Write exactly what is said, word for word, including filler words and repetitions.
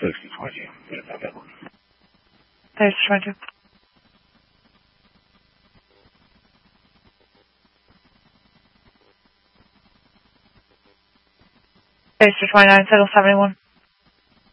Thursday twenty. What about that one? Thursday twenty. Thursday twenty-nine, settle seventy-one.